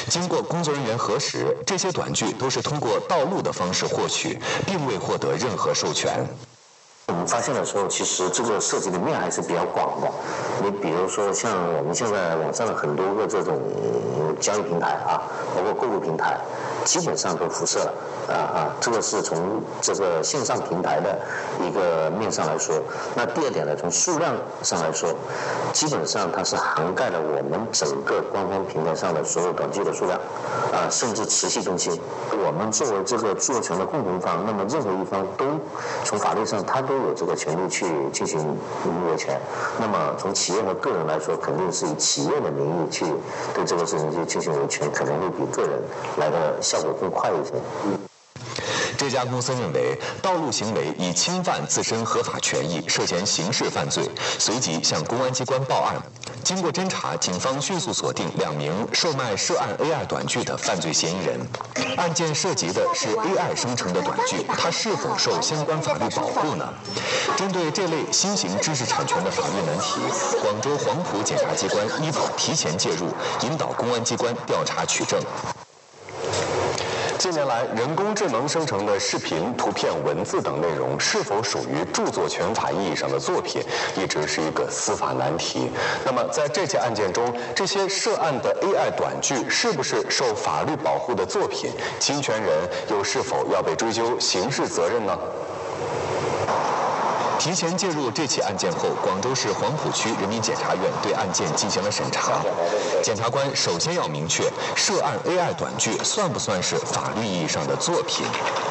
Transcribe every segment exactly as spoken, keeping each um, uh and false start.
经过工作人员核实，这些短剧都是通过盗录的方式获取，并未获得任何授权。 我们发现的时候，其实这个涉及的面还是比较广的。你比如说，像我们现在网上的很多个这种交易平台啊，包括购物平台，基本上都辐射了啊啊，这个是从这个线上平台的一个面上来说。那第二点呢，从数量上来说，基本上它是涵盖了我们整个官方平台上的所有短剧的数量啊，甚至磁吸中心。我们作为这个著作权的共同方，那么任何一方都从法律上它都有这个权利去进行拥有权。那么从企业和个人来说，肯定是以企业的名义去对这个事情去进行维权，可能会比个人来的效果更快一些。 这家公司认为，盗录行为已侵犯自身合法权益，涉嫌刑事犯罪，随即向公安机关报案。经过侦查，警方迅速锁定两名售卖涉案 A I 短剧的犯罪嫌疑人。案件涉及的是 A I 生成的短剧，它是否受相关法律保护呢？针对这类新型知识产权的法律难题，广州黄埔检察机关依法提前介入，引导公安机关调查取证。近年来，人工智能生成的视频、图片、文字等内容是否属于著作权法意义上的作品，一直是一个司法难题。那么，在这起案件中，这些涉案的 A I 短剧是不是受法律保护的作品？侵权人又是否要被追究刑事责任呢？提前介入这起案件后，广州市黄埔区人民检察院对案件进行了审查。检察官首先要明确，涉案 A I 短剧算不算是法律意义上的作品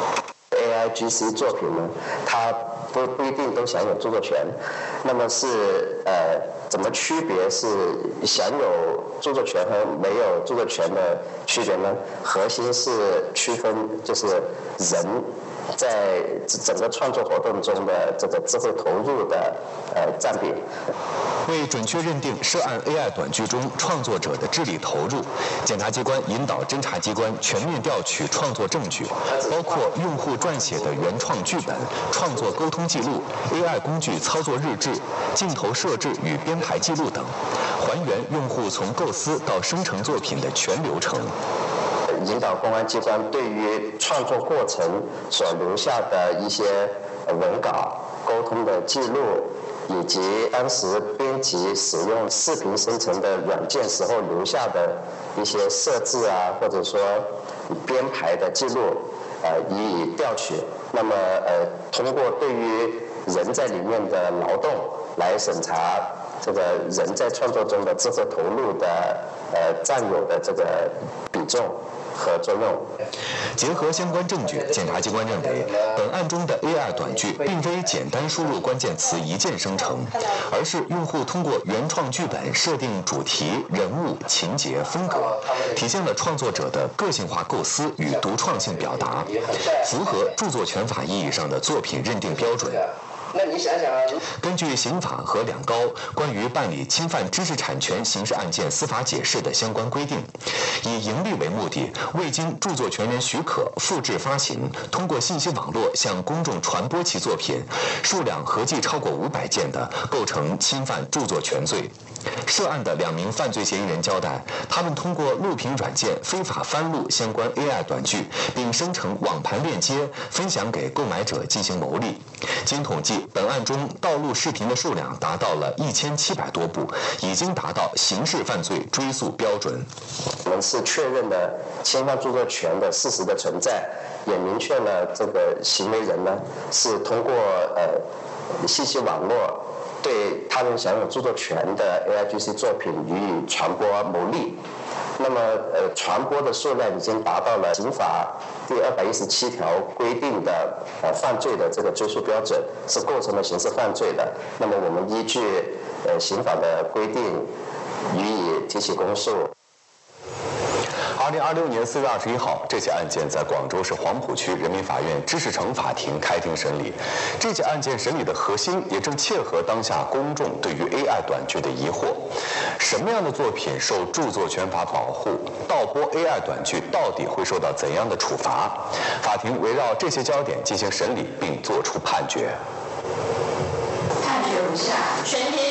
？A I G C 作品呢，它不不一定都享有著作权。那么是呃，怎么区别是享有著作权和没有著作权的区别呢？核心是区分就是人在整个创作活动中的这个智慧投入的呃占比。 为准确认定涉案 A I 短剧中创作者的智力投入，检察机关引导侦查机关全面调取创作证据，包括用户撰写的原创剧本、创作沟通记录、A I 工具操作日志、镜头设置与编排记录等，还原用户从构思到生成作品的全流程。 引导公安机关对于创作过程所留下的一些文稿、沟通的记录，以及当时编辑使用视频生成的软件时候留下的一些设置啊，或者说编排的记录，呃，予以调取。那么，呃，通过对于人在里面的劳动来审查这个人在创作中的智慧投入的呃占有的这个比重和作用。 结合相关证据，检察机关认为，本案中的 A I 短剧并非简单输入关键词一键生成，而是用户通过原创剧本设定主题、人物、情节、风格，体现了创作者的个性化构思与独创性表达，符合著作权法意义上的作品认定标准。 那你想想啊， 根据刑法和两高关于办理侵犯知识产权刑事案件司法解释的相关规定，以盈利为目的，未经著作权人许可复制发行，通过信息网络向公众传播其作品，数量合计超过五百件的，构成侵犯著作权罪。涉案的两名犯罪嫌疑人交代，他们通过录屏软件非法翻录相关 A I 短剧，并生成网盘链接分享给购买者进行牟利。经统计，本案中盗录视频的数量达到了一千七百多部，已经达到刑事犯罪追诉标准。 我们是确认了侵犯著作权的事实的存在，也明确了这个行为人呢是通过呃信息网络对他人享有著作权的 A I G C 作品予以传播牟利。那么，呃，传播的数量已经达到了刑法第二百一十七条规定的呃犯罪的这个追诉标准，是构成了刑事犯罪的。那么，我们依据呃刑法的规定予以提起公诉。 二零二六年四月二十一号，这起案件在广州市黄埔区人民法院知识城法庭开庭审理。这起案件审理的核心也正切合当下公众对于 A I 短剧的疑惑：什么样的作品受著作权法保护？盗播 A I 短剧到底会受到怎样的处罚？法庭围绕这些焦点进行审理，并作出判决。 判决如下：全体